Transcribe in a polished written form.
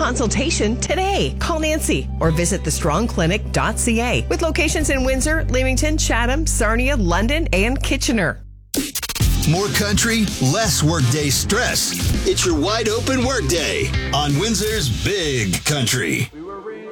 consultation today. Call Nancy or visit thestrongclinic.ca with locations in Windsor, Leamington, Chatham, Sarnia, London, and Kitchener. More country, less workday stress. It's your wide open workday on Windsor's Big Country.